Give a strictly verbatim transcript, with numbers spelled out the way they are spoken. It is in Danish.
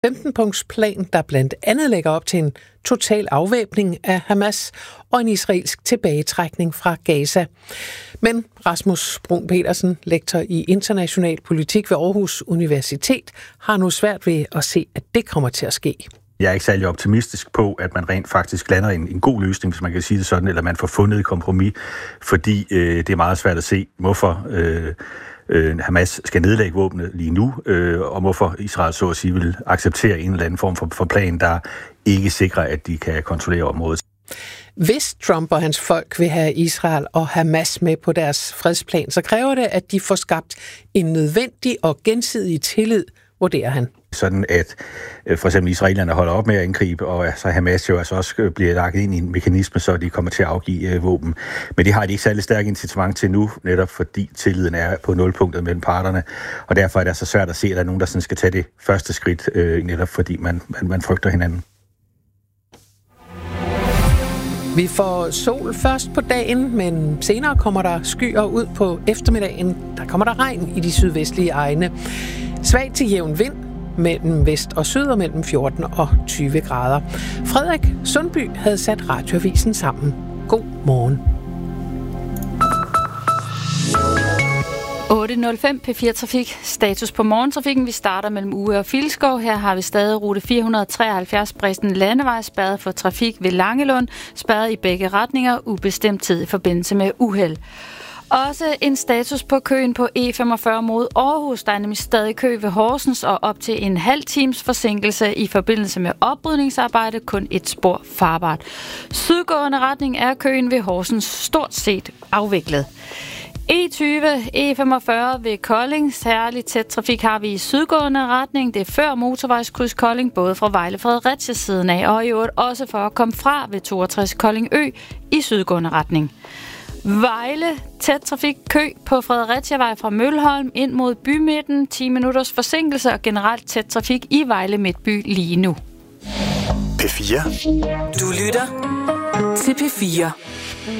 femten-punkts plan, der blandt andet lægger op til en total afvæbning af Hamas og en israelsk tilbagetrækning fra Gaza. Men Rasmus Bruun Petersen, lektor i international politik ved Aarhus Universitet, har nu svært ved at se, at det kommer til at ske. Jeg er ikke særlig optimistisk på, at man rent faktisk lander en, en god løsning, hvis man kan sige det sådan, eller man får fundet et kompromis, fordi øh, det er meget svært at se, hvorfor øh, øh, Hamas skal nedlægge våbnet lige nu, øh, og hvorfor Israel så at sige vil acceptere en eller anden form for, for plan, der ikke sikrer, at de kan kontrollere området. Hvis Trump og hans folk vil have Israel og Hamas med på deres fredsplan, så kræver det, at de får skabt en nødvendig og gensidig tillid, vurderer han. Sådan at for eksempel israelerne holder op med at angribe, og så Hamas jo altså også bliver lagt ind i en mekanisme, så de kommer til at afgive våben. Men det har de ikke særlig stærk incitament til nu, netop fordi tilliden er på nulpunktet mellem parterne, og derfor er det så svært at se, at der er nogen, der sådan skal tage det første skridt, netop fordi man, man, man frygter hinanden. Vi får sol først på dagen, men senere kommer der skyer ud på eftermiddagen. Der kommer der regn i de sydvestlige egne. Svag til jævn vind mellem vest og syd og mellem fjorten og tyve grader. Frederik Sundby havde sat radioavisen sammen. God morgen. otte nul fem P fire Trafik. Status på morgentrafikken. Vi starter mellem Uge og Filskov. Her har vi stadig rute fire hundrede treoghalvfjerds Bredsten Landevej spærret for trafik ved Langelund. Spærret i begge retninger. Ubestemt tid i forbindelse med uheld. Også en status på køen på E femogfyrre mod Aarhus. Der er nemlig stadig kø ved Horsens og op til en halv times forsinkelse i forbindelse med oprydningsarbejde. Kun et spor farbart. Sydgående retning er køen ved Horsens stort set afviklet. E tyve, E femogfyrre ved Kolding. Særligt tæt trafik har vi i sydgående retning. Det er før motorvejskryds Kolding, både fra Vejle Fredericia siden af, og i øvrigt også for at komme fra ved toogtres Kolding Ø i sydgående retning. Vejle, tæt trafik, kø på Fredericiavej fra Mølholm ind mod bymidten, ti minutters forsinkelse og generelt tæt trafik i Vejle Midtby lige nu. P fire. Du lytter til P fire.